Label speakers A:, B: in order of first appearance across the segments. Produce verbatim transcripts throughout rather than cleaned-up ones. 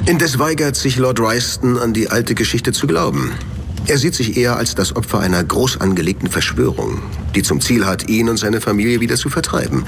A: Indes weigert sich Lord Royston, an die alte Geschichte zu glauben. Er sieht sich eher als das Opfer einer groß angelegten Verschwörung, die zum Ziel hat, ihn und seine Familie wieder zu vertreiben.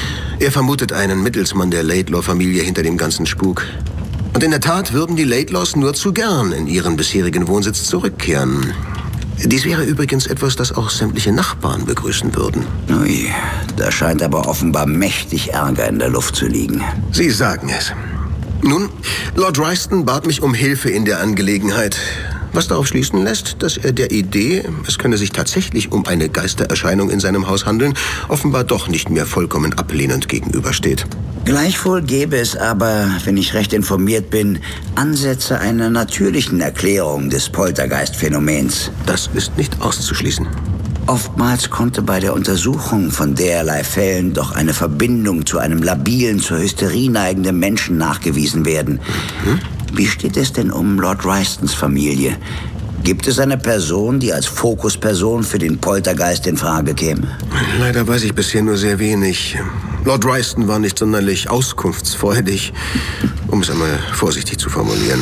A: Er vermutet einen Mittelsmann der Laidlaw-Familie hinter dem ganzen Spuk. Und in der Tat würden die Laidlaws nur zu gern in ihren bisherigen Wohnsitz zurückkehren. Dies wäre übrigens etwas, das auch sämtliche Nachbarn begrüßen würden.
B: Ui, da scheint aber offenbar mächtig Ärger in der Luft zu liegen.
A: Sie sagen es. Nun, Lord Royston bat mich um Hilfe in der Angelegenheit. Was darauf schließen lässt, dass er der Idee, es könne sich tatsächlich um eine Geistererscheinung in seinem Haus handeln, offenbar doch nicht mehr vollkommen ablehnend gegenübersteht.
B: Gleichwohl gäbe es aber, wenn ich recht informiert bin, Ansätze einer natürlichen Erklärung des Poltergeist-Phänomens.
A: Das ist nicht auszuschließen.
B: Oftmals konnte bei der Untersuchung von derlei Fällen doch eine Verbindung zu einem labilen, zur Hysterie neigenden Menschen nachgewiesen werden. Mhm. Wie steht es denn um Lord Roystons Familie? Gibt es eine Person, die als Fokusperson für den Poltergeist in Frage käme?
A: Leider weiß ich bisher nur sehr wenig. Lord Royston war nicht sonderlich auskunftsfreudig, um es einmal vorsichtig zu formulieren.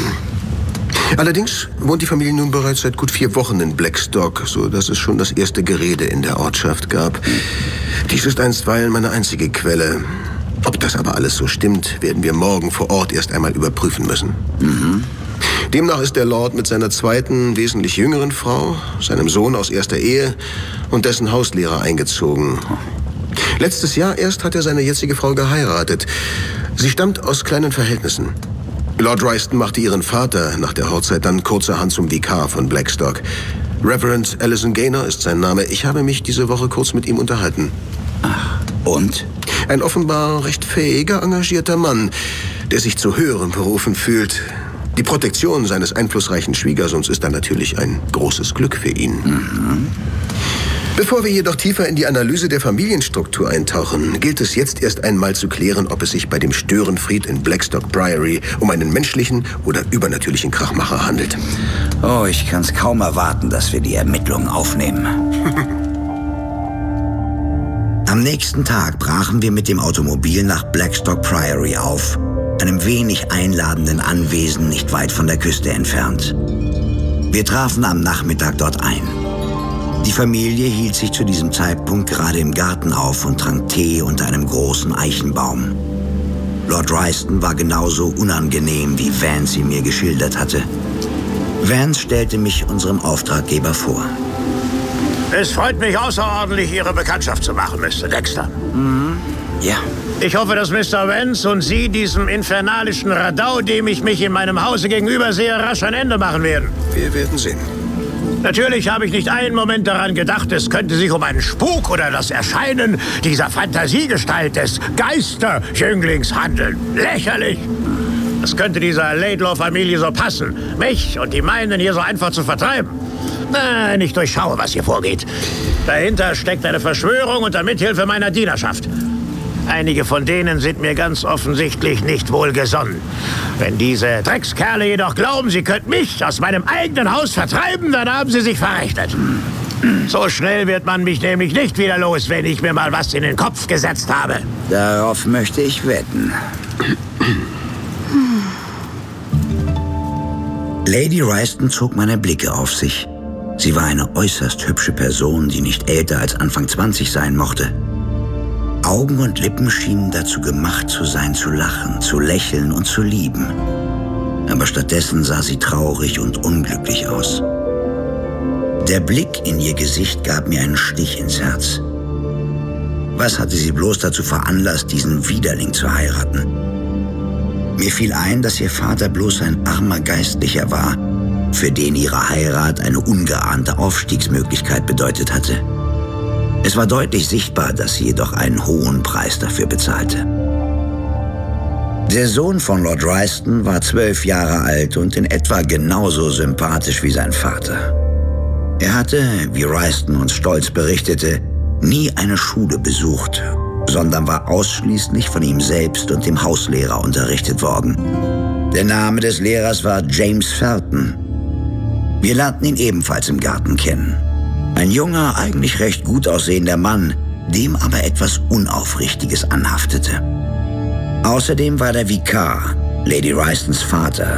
A: Allerdings wohnt die Familie nun bereits seit gut vier Wochen in Blackstock, so dass es schon das erste Gerede in der Ortschaft gab. Dies ist einstweilen meine einzige Quelle. Ob das aber alles so stimmt, werden wir morgen vor Ort erst einmal überprüfen müssen.
B: Mhm.
A: Demnach ist der Lord mit seiner zweiten, wesentlich jüngeren Frau, seinem Sohn aus erster Ehe und dessen Hauslehrer eingezogen. Letztes Jahr erst hat er seine jetzige Frau geheiratet. Sie stammt aus kleinen Verhältnissen. Lord Royston machte ihren Vater nach der Hochzeit dann kurzerhand zum Vikar von Blackstock. Reverend Alison Gaynor ist sein Name. Ich habe mich diese Woche kurz mit ihm unterhalten.
B: Ach, und?
A: Ein offenbar recht fähiger, engagierter Mann, der sich zu höherem berufen fühlt. Die Protektion seines einflussreichen Schwiegersohns ist dann natürlich ein großes Glück für ihn.
B: Mhm.
A: Bevor wir jedoch tiefer in die Analyse der Familienstruktur eintauchen, gilt es jetzt erst einmal zu klären, ob es sich bei dem Störenfried in Blackstock Priory um einen menschlichen oder übernatürlichen Krachmacher handelt.
B: Oh, ich kann es kaum erwarten, dass wir die Ermittlungen aufnehmen. Am nächsten Tag brachen wir mit dem Automobil nach Blackstock Priory auf, einem wenig einladenden Anwesen nicht weit von der Küste entfernt. Wir trafen am Nachmittag dort ein. Die Familie hielt sich zu diesem Zeitpunkt gerade im Garten auf und trank Tee unter einem großen Eichenbaum. Lord Royston war genauso unangenehm, wie Vance ihn mir geschildert hatte. Vance stellte mich unserem Auftraggeber vor.
C: Es freut mich außerordentlich, Ihre Bekanntschaft zu machen, Mister Dexter.
B: Mhm. Ja.
C: Ich hoffe, dass Mister Vance und Sie diesem infernalischen Radau, dem ich mich in meinem Hause gegenüber sehe, rasch ein Ende machen werden.
A: Wir werden sehen.
C: Natürlich habe ich nicht einen Moment daran gedacht, es könnte sich um einen Spuk oder das Erscheinen dieser Fantasiegestalt des Geisterjünglings handeln. Lächerlich! Es könnte dieser Laidlaw-Familie so passen, mich und die meinen hier so einfach zu vertreiben. Nein, ich durchschaue, was hier vorgeht. Dahinter steckt eine Verschwörung unter Mithilfe meiner Dienerschaft. Einige von denen sind mir ganz offensichtlich nicht wohlgesonnen. Wenn diese Dreckskerle jedoch glauben, sie könnten mich aus meinem eigenen Haus vertreiben, dann haben sie sich verrechnet. So schnell wird man mich nämlich nicht wieder los, wenn ich mir mal was in den Kopf gesetzt habe.
B: Darauf möchte ich wetten. Lady Royston zog meine Blicke auf sich. Sie war eine äußerst hübsche Person, die nicht älter als Anfang zwanzig sein mochte. Augen und Lippen schienen dazu gemacht zu sein, zu lachen, zu lächeln und zu lieben. Aber stattdessen sah sie traurig und unglücklich aus. Der Blick in ihr Gesicht gab mir einen Stich ins Herz. Was hatte sie bloß dazu veranlasst, diesen Widerling zu heiraten? Mir fiel ein, dass ihr Vater bloß ein armer Geistlicher war, für den ihre Heirat eine ungeahnte Aufstiegsmöglichkeit bedeutet hatte. Es war deutlich sichtbar, dass sie jedoch einen hohen Preis dafür bezahlte. Der Sohn von Lord Royston war zwölf Jahre alt und in etwa genauso sympathisch wie sein Vater. Er hatte, wie Royston uns stolz berichtete, nie eine Schule besucht, sondern war ausschließlich von ihm selbst und dem Hauslehrer unterrichtet worden. Der Name des Lehrers war James Felton. Wir lernten ihn ebenfalls im Garten kennen. Ein junger, eigentlich recht gut aussehender Mann, dem aber etwas Unaufrichtiges anhaftete. Außerdem war der Vikar, Lady Roystons Vater,